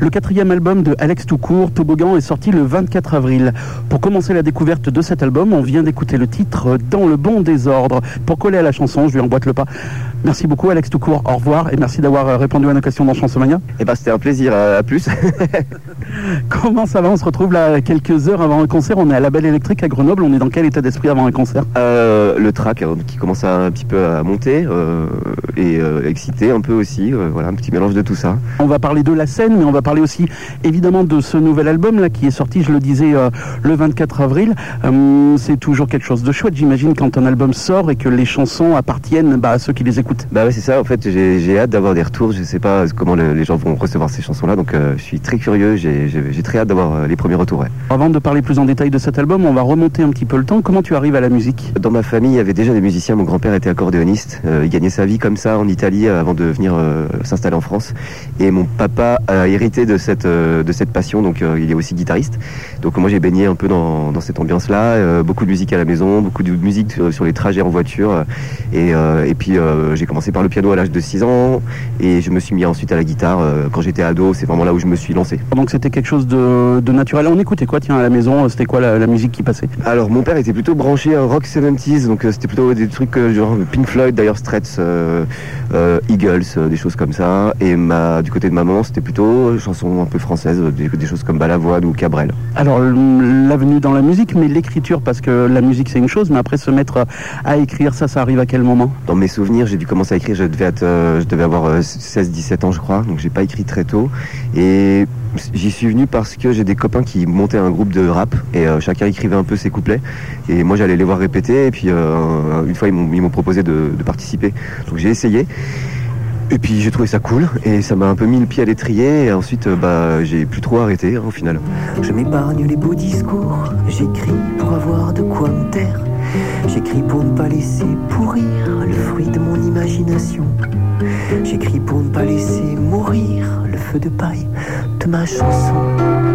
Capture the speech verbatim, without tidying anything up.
Le quatrième album de Alex Toucourt, Toboggan, est sorti le vingt-quatre avril. Pour commencer la découverte de cet album, on vient d'écouter le titre Dans le bon désordre. Pour coller à la chanson, je lui emboîte le pas. Merci beaucoup Alex Toucourt, au revoir et merci d'avoir répondu à nos questions dans Chansomania. Eh ben c'était un plaisir, à plus. Comment ça va? On se retrouve là quelques heures avant un concert, on est à la Belle Électrique à Grenoble, on est dans quel état d'esprit avant un concert? euh, Le track euh, qui commence à, un petit peu à monter euh, et euh, excité un peu aussi, euh, voilà, un petit mélange de tout ça. On va parler de la scène, mais on va parler aussi évidemment de ce nouvel album là qui est sorti, je le disais, euh, le vingt-quatre avril. Euh, c'est toujours quelque chose de chouette, j'imagine, quand un album sort et que les chansons appartiennent bah, à ceux qui les écoutent. Bah ouais, c'est ça, en fait j'ai, j'ai hâte d'avoir des retours, je sais pas comment le, les gens vont recevoir ces chansons là, donc euh, je suis très curieux, j'ai, j'ai, j'ai très hâte d'avoir euh, les premiers retours. Ouais. Avant de parler plus en détail de cet album, on va remonter un petit peu le temps. Comment tu arrives à la musique? Dans ma famille, il y avait déjà des musiciens, mon grand-père était accordéoniste, euh, il gagnait sa vie comme ça en Italie euh, avant de venir euh, s'installer en France, et mon papa a hérité de cette, euh, de cette passion, donc euh, il est aussi guitariste, donc moi j'ai baigné un peu dans, dans cette ambiance là, euh, beaucoup de musique à la maison, beaucoup de musique sur, sur les trajets en voiture, euh, et, euh, et puis euh, j'ai commencé par le piano à l'âge de six ans et je me suis mis ensuite à la guitare euh, quand j'étais ado, c'est vraiment là où je me suis lancé. Donc c'était quelque chose de, de naturel. On écoutait quoi tiens à la maison? C'était quoi la, la musique qui passait? Alors mon père était plutôt branché à rock soixante-dix, donc euh, c'était plutôt des trucs euh, genre Pink Floyd, Dire Straits, euh, euh, Eagles, euh, des choses comme ça, et ma, du côté de maman c'était plutôt chansons un peu françaises, des, des choses comme Balavoine ou Cabrel. Alors l'avenue dans la musique, mais l'écriture, parce que la musique c'est une chose, mais après se mettre à écrire, ça ça arrive à quel moment? Dans mes souvenirs, j'ai dû commencer à écrire, je devais, être, euh, je devais avoir euh, seize dix-sept ans je crois, donc j'ai pas écrit très tôt, et j'y suis venu parce que j'ai des copains qui montaient un groupe de rap et euh, chacun écrivait un peu ses couplets et moi j'allais les voir répéter et puis euh, une fois ils m'ont, ils m'ont proposé de, de participer, donc j'ai essayé et puis j'ai trouvé ça cool et ça m'a un peu mis le pied à l'étrier et ensuite bah, j'ai plus trop arrêté hein, au final. Je m'épargne les beaux discours, j'écris pour avoir de quoi me taire, j'écris pour ne pas laisser pourrir le fruit de mon imagination, j'écris pour ne pas laisser mourir le feu de paille de ma chanson.